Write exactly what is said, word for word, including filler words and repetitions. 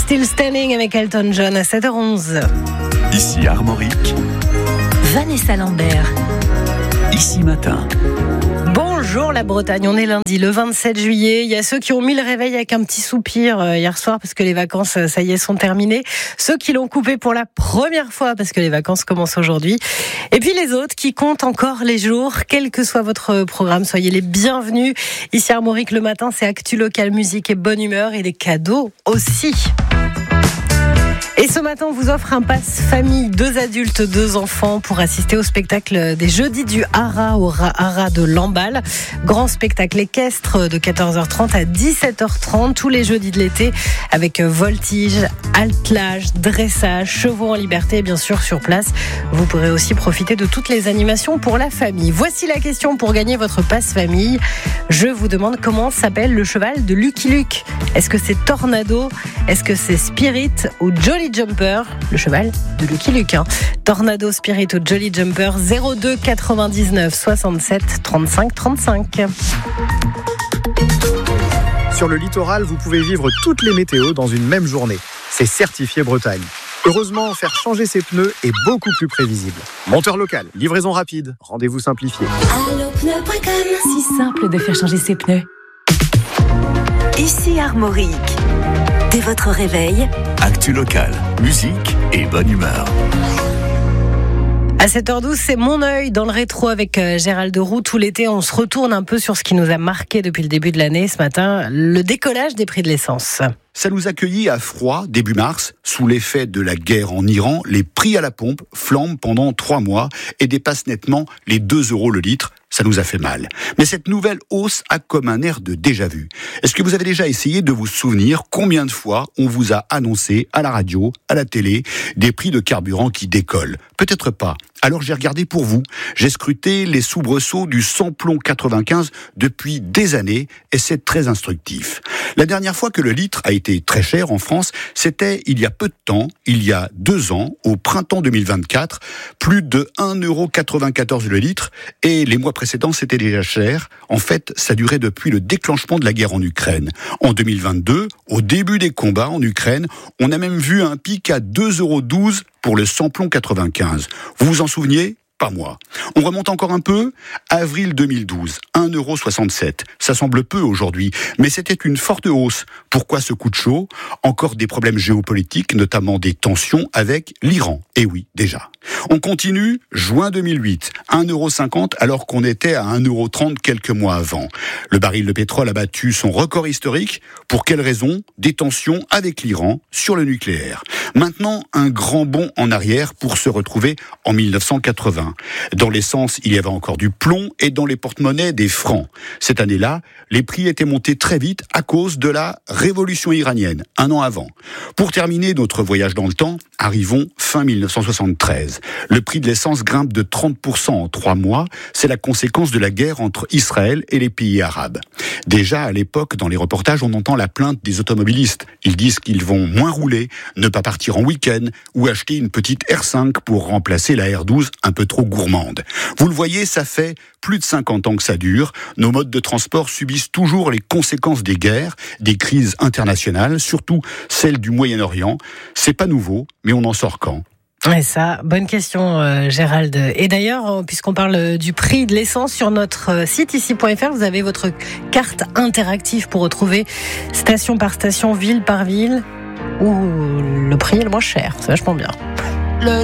Still Standing avec Elton John à sept heures onze. Ici Armorique, Vanessa Lambert. Ici Matin. Bonjour la Bretagne, on est lundi le vingt-sept juillet. Il y a ceux qui ont mis le réveil avec un petit soupir hier soir parce que les vacances, ça y est, sont terminées. Ceux qui l'ont coupé pour la première fois parce que les vacances commencent aujourd'hui. Et puis les autres qui comptent encore les jours, quel que soit votre programme, soyez les bienvenus. Ici Armorique le matin, c'est actu local, musique et bonne humeur et des cadeaux aussi. Et ce matin, on vous offre un pass famille, deux adultes, deux enfants pour assister au spectacle des jeudis du Haras au Haras de Lamballe. Grand spectacle équestre de quatorze heures trente à dix-sept heures trente tous les jeudis de l'été avec voltige, attelage, dressage, chevaux en liberté et bien sûr sur place. Vous pourrez aussi profiter de toutes les animations pour la famille. Voici la question pour gagner votre pass famille. Je vous demande comment s'appelle le cheval de Lucky Luke. Est-ce que c'est Tornado ? Est-ce que c'est Spirit ou Jolly Jumper, le cheval de Lucky Luke, hein. Tornado, Spirit ou Jolly Jumper, zéro deux quatre-vingt-dix-neuf soixante-sept trente-cinq trente-cinq. Sur le littoral, vous pouvez vivre toutes les météos dans une même journée. C'est certifié Bretagne. Heureusement, faire changer ses pneus est beaucoup plus prévisible. Monteur local, livraison rapide, rendez-vous simplifié. allo pneus point com. Si simple de faire changer ses pneus. Ici Armorique. Dès votre réveil, Actu local, musique et bonne humeur. À sept heures douze, c'est Mon œil dans le rétro avec Gérald Roux. Tout l'été, on se retourne un peu sur ce qui nous a marqué depuis le début de l'année. Ce matin, le décollage des prix de l'essence. Ça nous accueillit à froid, début mars. Sous l'effet de la guerre en Iran, les prix à la pompe flambent pendant trois mois et dépassent nettement les deux euros le litre. Ça nous a fait mal. Mais cette nouvelle hausse a comme un air de déjà-vu. Est-ce que vous avez déjà essayé de vous souvenir combien de fois on vous a annoncé à la radio, à la télé, des prix de carburant qui décollent ? Peut-être pas. Alors j'ai regardé pour vous. J'ai scruté les soubresauts du samplon quatre-vingt-quinze depuis des années et c'est très instructif. La dernière fois que le litre a été très cher en France, c'était il y a peu de temps, il y a deux ans, au printemps deux mille vingt-quatre, plus de un euro quatre-vingt-quatorze le litre et les mois précédents c'était déjà cher. En fait, ça durait depuis le déclenchement de la guerre en Ukraine. En deux mille vingt-deux, au début des combats en Ukraine, on a même vu un pic à deux euros douze pour le samplon quatre-vingt-quinze. Vous vous en souveniez ? Pas moi. On remonte encore un peu. Avril deux mille douze, un euro soixante-sept. Ça semble peu aujourd'hui, mais c'était une forte hausse. Pourquoi ce coup de chaud ? Encore des problèmes géopolitiques, notamment des tensions avec l'Iran. Eh oui, déjà. On continue, juin deux mille huit, un euro cinquante alors qu'on était à un euro trente quelques mois avant. Le baril de pétrole a battu son record historique. Pour quelle raison ? Des tensions avec l'Iran sur le nucléaire. Maintenant, un grand bond en arrière pour se retrouver en mille neuf cent quatre-vingts. Dans l'essence, il y avait encore du plomb et dans les porte-monnaies, des francs. Cette année-là, les prix étaient montés très vite à cause de la révolution iranienne, un an avant. Pour terminer notre voyage dans le temps, arrivons fin mille neuf cent soixante-treize. Le prix de l'essence grimpe de trente pour cent en trois mois. C'est la conséquence de la guerre entre Israël et les pays arabes. Déjà, à l'époque, dans les reportages, on entend la plainte des automobilistes. Ils disent qu'ils vont moins rouler, ne pas partir en week-end ou acheter une petite R cinq pour remplacer la R douze un peu trop gourmande. Vous le voyez, ça fait plus de cinquante ans que ça dure. Nos modes de transport subissent toujours les conséquences des guerres, des crises internationales, surtout celles du Moyen-Orient. C'est pas nouveau, mais on en sort quand ? Et ça, bonne question euh, Gérald. Et d'ailleurs, puisqu'on parle du prix de l'essence, sur notre site ici point f r, vous avez votre carte interactive pour retrouver station par station, ville par ville, où le prix est le moins cher. C'est vachement bien.